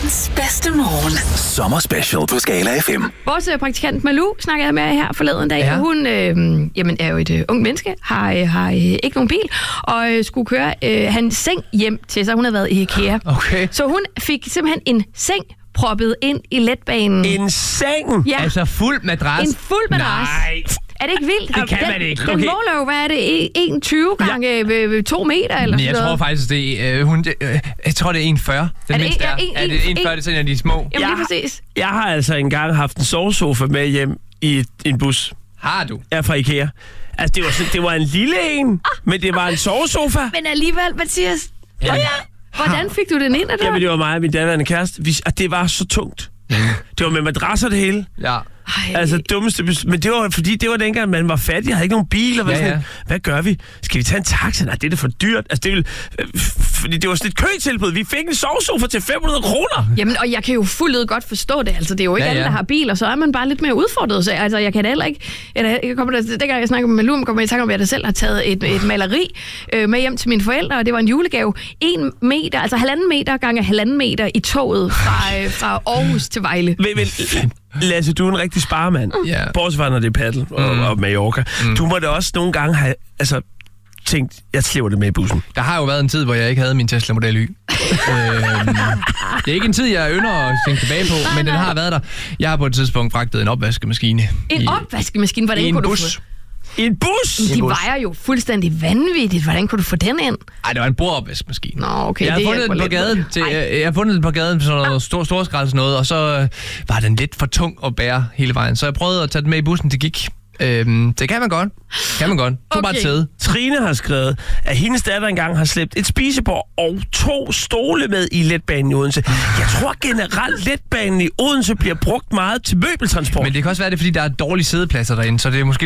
Verdens bedste morgen. Sommerspecial på Skala FM. Vores praktikant Malou snakkede jeg med her forleden dag. Ja. Hun er jo et ung menneske, har ikke nogen bil, og skulle køre hans seng hjem til sig. Hun havde været i IKEA. Okay. Så hun fik simpelthen en seng proppet ind i letbanen. En seng? Ja, Altså fuld madras? en fuld madras. Nej. Er det ikke vildt? Det kan man ikke. Den Okay. måler jo, hvad er det, 1,20 gange 2 meter eller Men sådan jeg tror noget. faktisk, det er, jeg tror, det er 1,40. Den det mindste er. en- Er det 1,40, det er sådan en af de små? Jamen lige Ja. præcis. Jeg har altså engang haft en sovesofa med hjem i en bus. Har du? Jeg er fra IKEA. Altså, det var en lille en, men det var en sovesofa. Men alligevel, Mathias, hvordan fik du den ind af der? Jamen, det var mig og min daværende kæreste. Det var så tungt. Det var med madrasser det hele. Ja. Altså, dummeste... Men det var, fordi det var dengang, man var fattig, havde ikke nogen bil, og var Ja, sådan, ja. hvad gør vi? Skal vi tage en taxa? Nej, det er da for dyrt. Altså, det ville, fordi det var sådan et køtilbud. Vi fik en sovesofa til 500 kroner. Jamen, og jeg kan jo fuldt godt forstå det. Altså, det er jo ikke Ja, alle, ja. der har bil, og så er man bare lidt mere udfordret. Så, altså, jeg kan da heller ikke... Dengang jeg snakkede med Malou, kommer jeg i tanke om, at jeg da selv har taget et maleri med hjem til mine forældre, og det var en julegave. 1 meter, altså 1,5 meter gange 1,5 meter i toget fra Aarhus til Vejle. Lasse, du er en rigtig sparemand. Ja. Bortset fra, når det er paddle og Mallorca. Du må da også nogle gange have tænkt, jeg slæver det med i bussen. Der har jo været en tid, hvor jeg ikke havde min Tesla Model Y. Det er ikke en tid, jeg ynder at tænke tilbage på, men den har været der. Jeg har på et tidspunkt fragtet en opvaskemaskine. En opvaskemaskine, hvordan i en kunne bus. du få... I en bus? De vejer jo fuldstændig vanvittigt. Hvordan kunne du få den ind? Ej, det var en bordopvaskemaskine. Nå, okay, Jeg har det fundet hjælper den på lidt gaden med. jeg har fundet den på gaden for sådan noget storskrald sådan noget, og så var den lidt for tung at bære hele vejen. Så jeg prøvede at tage den med i bussen, det gik. Det kan man godt. Tog bare et sæde. Trine har skrevet, at hendes datter engang har slæbt et spisebord og 2 stole med i letbanen i Odense. Jeg tror generelt, letbanen i Odense bliver brugt meget til møbeltransport. Men det kan også være, det er, fordi der er dårlige sædepladser derinde, så det er måske